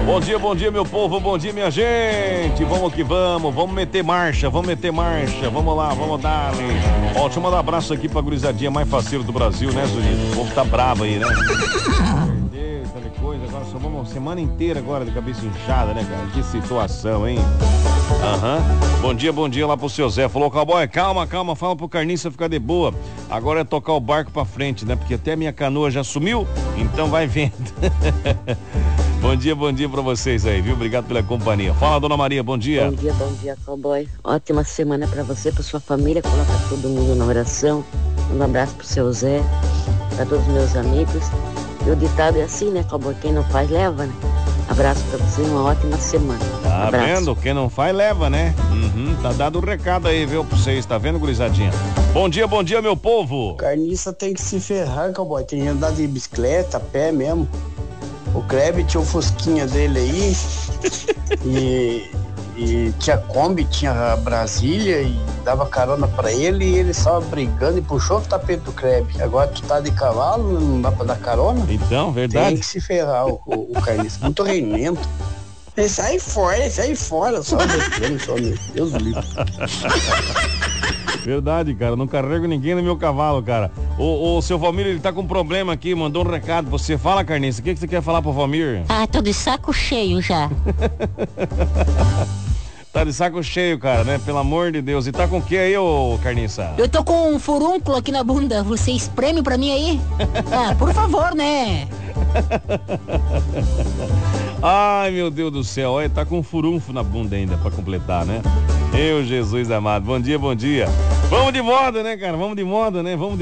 Bom dia, meu povo, bom dia, minha gente. Vamos que vamos meter marcha, vamos lá, vamos dar. Ó, deixa eu mandar um abraço aqui pra gurizadinha mais faceira do Brasil, né, Zunito? O povo tá bravo aí, né? Perdeu, aquela coisa, agora só vamos uma semana inteira agora de cabeça inchada, né, cara? Que situação, hein? Bom dia lá pro seu Zé. Falou, cowboy, calma, fala pro Carniça ficar de boa. Agora é tocar o barco pra frente, né? Porque até a minha canoa já sumiu, então vai vendo. Bom dia pra vocês aí, viu? Obrigado pela companhia. Fala, dona Maria, bom dia. Bom dia, cowboy. Ótima semana pra você, pra sua família. Coloca todo mundo na oração. Um abraço pro seu Zé, pra todos os meus amigos. E o ditado é assim, né, cowboy? Quem não faz, leva, né? Abraço pra você, uma ótima semana. Tá vendo? Quem não faz, leva, né? Tá dado o recado aí, viu, pra vocês. Tá vendo, gurizadinha? Bom dia, meu povo. Carniça tem que se ferrar, cowboy. Tem que andar de bicicleta, a pé mesmo. O Klebe tinha o Fusquinha dele aí. e tinha Kombi, tinha Brasília e dava carona pra ele e ele só brigando e puxou o tapete do Klebe. Agora tu tá de cavalo, não dá pra dar carona? Então, verdade. Tem que se ferrar o Carniça. Muito reinento. Ele sai fora, só descendo, só, meu Deus do livro. Verdade, cara, não carrego ninguém no meu cavalo, cara. O seu Valmir, ele tá com um problema aqui, mandou um recado. Você fala, Carniça, o que você quer falar pro Valmir? Ah, tô de saco cheio já. Tá de saco cheio, cara, né? Pelo amor de Deus. E tá com o que aí, ô Carniça? Eu tô com um furúnculo aqui na bunda. Você espreme pra mim aí? Ah, por favor, né? Ai, meu Deus do céu. Olha, tá com um furunfo na bunda ainda pra completar, né? Meu Jesus amado. Bom dia. Vamos de moda, né, cara? Vamos de moda, né?